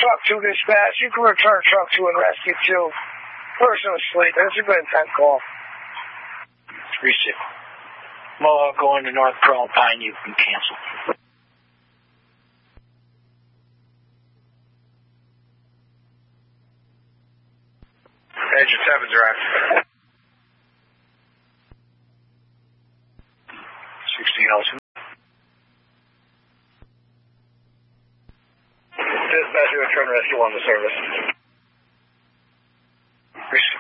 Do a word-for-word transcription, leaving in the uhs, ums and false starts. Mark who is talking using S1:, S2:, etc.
S1: truck to dispatch. You can return truck to and rescue two. Person asleep. That's a good ten call.
S2: three six. Mohawk going to North Pearl Pine. You can cancel.
S3: Engine seven direct.
S2: sixteen oh two.
S3: Dispatch, return rescue on the service.